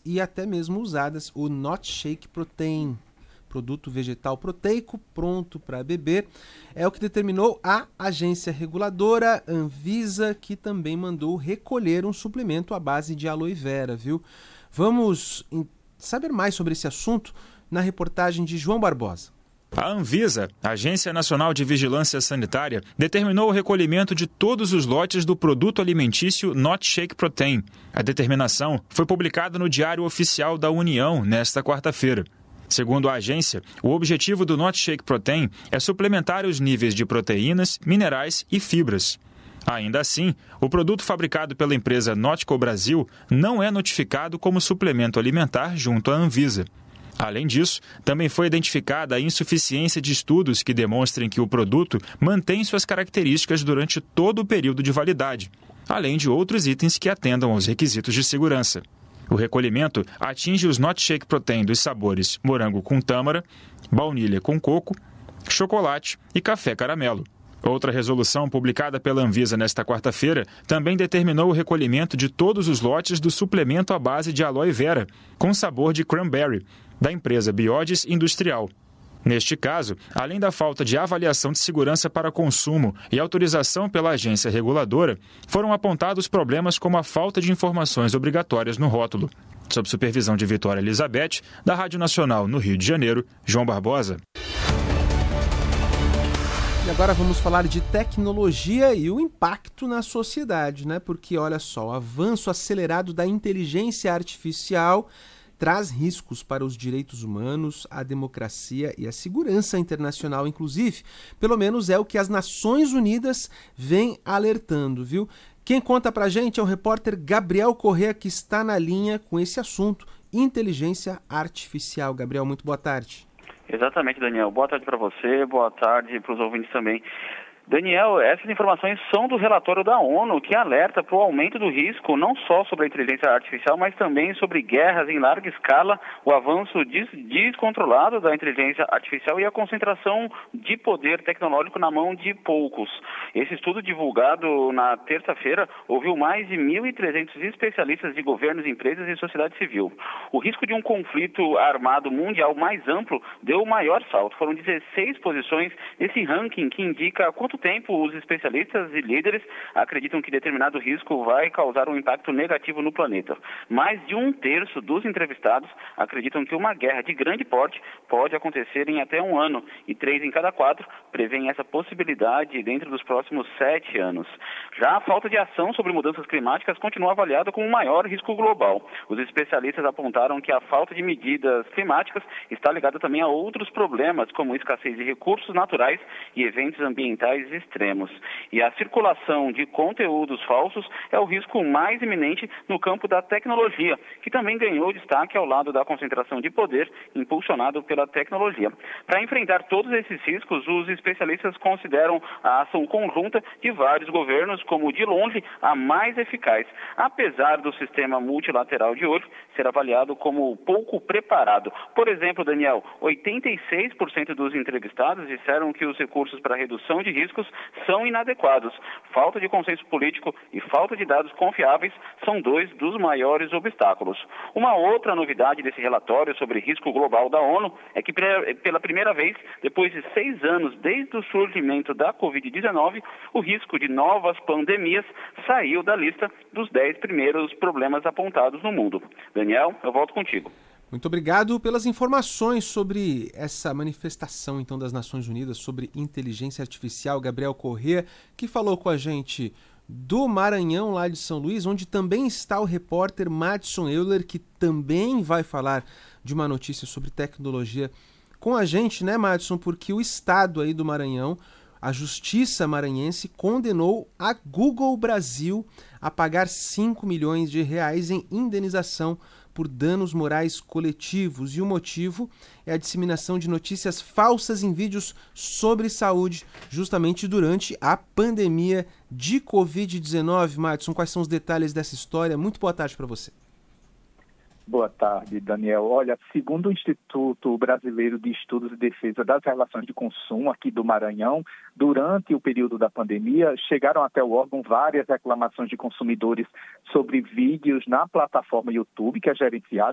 e até mesmo usadas o Not Shake Protein, produto vegetal proteico pronto para beber. É o que determinou a agência reguladora Anvisa, que também mandou recolher um suplemento à base de aloe vera, viu? Vamos saber mais sobre esse assunto na reportagem de João Barbosa. A Anvisa, Agência Nacional de Vigilância Sanitária, determinou o recolhimento de todos os lotes do produto alimentício Not Shake Protein. A determinação foi publicada no Diário Oficial da União nesta quarta-feira. Segundo a agência, o objetivo do Not Shake Protein é suplementar os níveis de proteínas, minerais e fibras. Ainda assim, o produto fabricado pela empresa Notco Brasil não é notificado como suplemento alimentar junto à Anvisa. Além disso, também foi identificada a insuficiência de estudos que demonstrem que o produto mantém suas características durante todo o período de validade, além de outros itens que atendam aos requisitos de segurança. O recolhimento atinge os Not Shake Protein dos sabores morango com tâmara, baunilha com coco, chocolate e café caramelo. Outra resolução publicada pela Anvisa nesta quarta-feira também determinou o recolhimento de todos os lotes do suplemento à base de aloe vera, com sabor de cranberry, da empresa Biodes Industrial. Neste caso, além da falta de avaliação de segurança para consumo e autorização pela agência reguladora, foram apontados problemas como a falta de informações obrigatórias no rótulo. Sob supervisão de Vitória Elizabeth, da Rádio Nacional no Rio de Janeiro, João Barbosa. E agora vamos falar de tecnologia e o impacto na sociedade, né? Porque, olha só, o avanço acelerado da inteligência artificial traz riscos para os direitos humanos, a democracia e a segurança internacional, inclusive. Pelo menos é o que as Nações Unidas vem alertando, viu? Quem conta pra gente é o repórter Gabriel Corrêa, que está na linha com esse assunto, inteligência artificial. Gabriel, muito boa tarde. Exatamente, Daniel. Boa tarde para você, boa tarde para os ouvintes também. Daniel, essas informações são do relatório da ONU, que alerta para o aumento do risco, não só sobre a inteligência artificial, mas também sobre guerras em larga escala, o avanço descontrolado da inteligência artificial e a concentração de poder tecnológico na mão de poucos. Esse estudo divulgado na terça-feira ouviu mais de 1.300 especialistas de governos, empresas e sociedade civil. O risco de um conflito armado mundial mais amplo deu o maior salto. Foram 16 posições nesse ranking que indica quanto tempo os especialistas e líderes acreditam que determinado risco vai causar um impacto negativo no planeta. Mais de 1/3 dos entrevistados acreditam que uma guerra de grande porte pode acontecer em até 1 ano e 3 em cada 4 prevêem essa possibilidade dentro dos próximos 7 anos. Já a falta de ação sobre mudanças climáticas continua avaliada como o maior risco global. Os especialistas apontaram que a falta de medidas climáticas está ligada também a outros problemas, como escassez de recursos naturais e eventos ambientais extremos. E a circulação de conteúdos falsos é o risco mais iminente no campo da tecnologia, que também ganhou destaque ao lado da concentração de poder impulsionado pela tecnologia. Para enfrentar todos esses riscos, os especialistas consideram a ação conjunta de vários governos como, de longe, a mais eficaz, apesar do sistema multilateral de hoje ser avaliado como pouco preparado. Por exemplo, Daniel, 86% dos entrevistados disseram que os recursos para redução de riscos são inadequados. Falta de consenso político e falta de dados confiáveis são 2 dos maiores obstáculos. Uma outra novidade desse relatório sobre risco global da ONU é que, pela primeira vez, depois de 6 anos desde o surgimento da Covid-19, o risco de novas pandemias saiu da lista dos 10 primeiros problemas apontados no mundo. Daniel, eu volto contigo. Muito obrigado pelas informações sobre essa manifestação, então, das Nações Unidas sobre inteligência artificial. Gabriel Corrêa, que falou com a gente do Maranhão, lá de São Luís, onde também está o repórter Madison Euler, que também vai falar de uma notícia sobre tecnologia com a gente, né, Madison? Porque o estado aí do Maranhão, a Justiça maranhense condenou a Google Brasil a pagar 5 milhões de reais em indenização por danos morais coletivos. E o motivo é a disseminação de notícias falsas em vídeos sobre saúde, justamente durante a pandemia de Covid-19. Madison, quais são os detalhes dessa história? Muito boa tarde para você. Boa tarde, Daniel. Olha, segundo o Instituto Brasileiro de Estudos e Defesa das Relações de Consumo aqui do Maranhão, durante o período da pandemia, chegaram até o órgão várias reclamações de consumidores sobre vídeos na plataforma YouTube, que é gerenciada